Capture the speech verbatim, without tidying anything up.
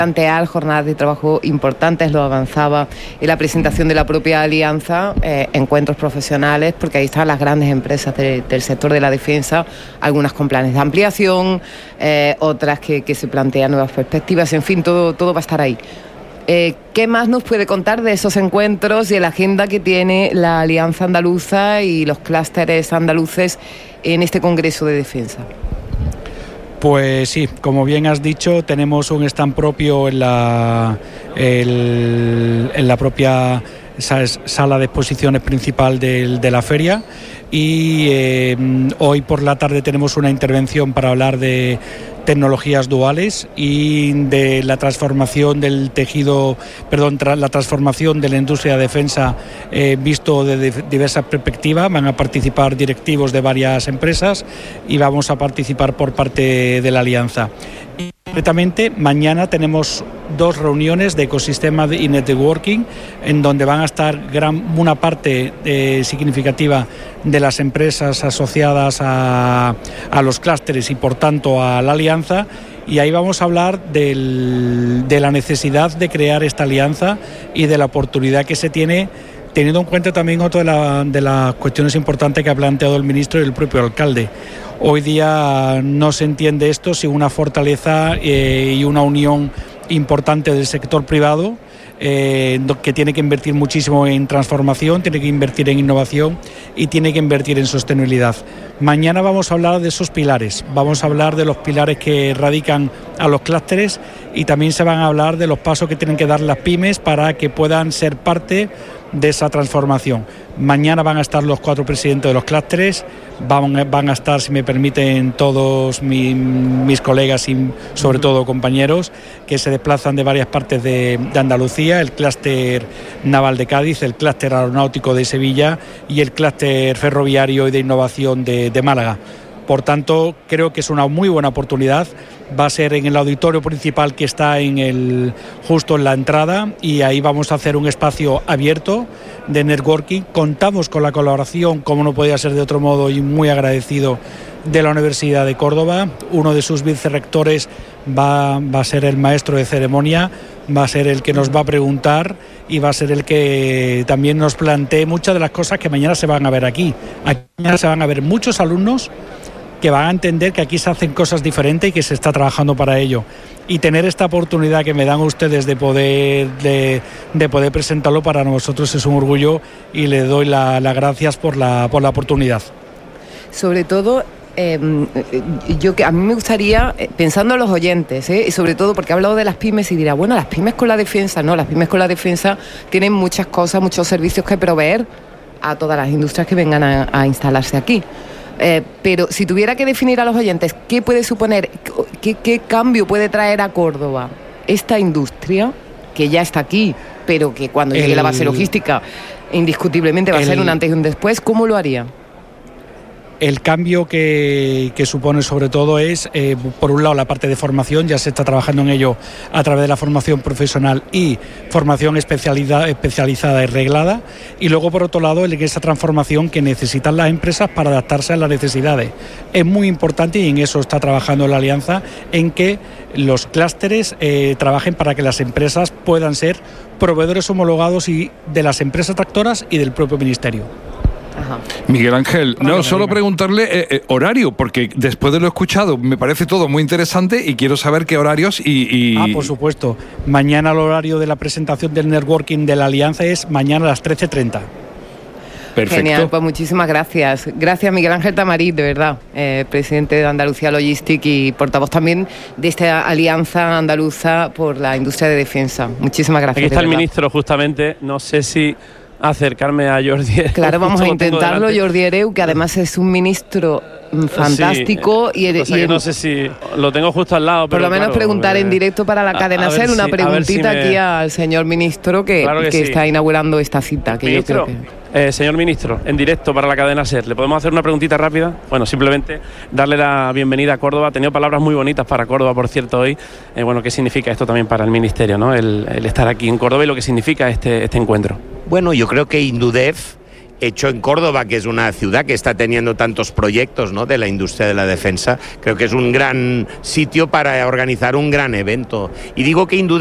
plantear jornadas de trabajo importantes, lo avanzaba en la presentación de la propia alianza, eh, encuentros profesionales, porque ahí están las grandes empresas de, del sector de la defensa, algunas con planes de ampliación, eh, otras que, que se plantean nuevas perspectivas, en fin, todo, todo va a estar ahí. Eh, ¿Qué más nos puede contar de esos encuentros y de la agenda que tiene la Alianza Andaluza y los clústeres andaluces en este Congreso de Defensa? Pues sí, como bien has dicho, tenemos un stand propio en la, el, en la propia sala de exposiciones principal de, de la feria, y eh, hoy por la tarde tenemos una intervención para hablar de tecnologías duales y de la transformación del tejido, perdón, tra, la transformación de la industria de defensa eh, visto desde diversas perspectivas. Van a participar directivos de varias empresas y vamos a participar por parte de la alianza. Y concretamente, mañana tenemos dos reuniones de ecosistema y networking en donde van a estar gran, una parte eh, significativa de las empresas asociadas a, a los clústeres y por tanto a la alianza, y ahí vamos a hablar del, de la necesidad de crear esta alianza y de la oportunidad que se tiene, teniendo en cuenta también otra de, la, de las cuestiones importantes que ha planteado el ministro y el propio alcalde. Hoy día no se entiende esto sin una fortaleza eh, y una unión importante del sector privado, eh, que tiene que invertir muchísimo en transformación, tiene que invertir en innovación y tiene que invertir en sostenibilidad. Mañana vamos a hablar de esos pilares, vamos a hablar de los pilares que radican a los clústeres, y también se van a hablar de los pasos que tienen que dar las pymes para que puedan ser parte de esa transformación. Mañana van a estar los cuatro presidentes de los clústeres, van, van a estar, si me permiten, todos mi, mis colegas y sobre todo compañeros que se desplazan de varias partes de, de Andalucía, el clúster naval de Cádiz, el clúster aeronáutico de Sevilla y el clúster ferroviario y de innovación de, de Málaga. Por tanto, creo que es una muy buena oportunidad. Va a ser en el auditorio principal que está en el, justo en la entrada, y ahí vamos a hacer un espacio abierto de networking. Contamos con la colaboración, como no podía ser de otro modo, y muy agradecido, de la Universidad de Córdoba. Uno de sus vicerrectores va, va a ser el maestro de ceremonia, va a ser el que nos va a preguntar y va a ser el que también nos plantee muchas de las cosas que mañana se van a ver aquí. Aquí mañana se van a ver muchos alumnos que van a entender que aquí se hacen cosas diferentes y que se está trabajando para ello. Y tener esta oportunidad que me dan ustedes de poder de, de poder presentarlo para nosotros es un orgullo, y le doy las la gracias por la, por la oportunidad. Sobre todo, eh, yo que a mí me gustaría, pensando en los oyentes, ¿eh? y sobre todo porque he hablado de las pymes y dirá, bueno, las pymes con la defensa, no, las pymes con la defensa tienen muchas cosas, muchos servicios que proveer a todas las industrias que vengan a, a instalarse aquí. Eh, pero si tuviera que definir a los oyentes qué puede suponer, qué, qué cambio puede traer a Córdoba esta industria, que ya está aquí, pero que cuando llegue el, la base logística indiscutiblemente va el, a ser un antes y un después, ¿cómo lo haría? El cambio que, que supone sobre todo es, eh, por un lado, la parte de formación. Ya se está trabajando en ello a través de la formación profesional y formación especialidad, especializada y reglada, y luego, por otro lado, en esa transformación que necesitan las empresas para adaptarse a las necesidades. Es muy importante, y en eso está trabajando la Alianza, en que los clústeres eh, trabajen para que las empresas puedan ser proveedores homologados y de las empresas tractoras y del propio Ministerio. Ajá. Miguel Ángel, no, no solo preguntarle eh, eh, horario, porque después de lo escuchado me parece todo muy interesante y quiero saber qué horarios y, y... Ah, por supuesto. Mañana el horario de la presentación del networking de la Alianza es mañana a las trece treinta. Perfecto. Genial, pues muchísimas gracias. Gracias, Miguel Ángel Tamariz, de verdad, eh, presidente de Andalucía Logistic y portavoz también de esta Alianza Andaluza por la Industria de Defensa. Muchísimas gracias. Aquí está el ministro, justamente. No sé si acercarme a Jordi Hereu. Claro, vamos a intentarlo, Jordi Hereu, que además es un ministro fantástico. Sí, y, o sea, y no sé si lo tengo justo al lado, por pero lo menos claro, preguntar eh, en directo para la cadena SER si, una preguntita si me... aquí al señor ministro que, claro que, que sí. está inaugurando esta cita. Que ministro, yo creo que... eh, señor ministro, en directo para la cadena SER, ¿le podemos hacer una preguntita rápida? Bueno, simplemente darle la bienvenida a Córdoba. Ha tenido palabras muy bonitas para Córdoba, por cierto, hoy. Eh, bueno, ¿qué significa esto también para el ministerio, ¿no? El, el estar aquí en Córdoba y lo que significa este, este encuentro. Bueno, yo creo que Indudef hecho en Córdoba, que es una ciudad que está teniendo tantos proyectos, ¿no?, de la industria de la defensa, creo que es un gran sitio para organizar un gran evento. Y digo que indudablemente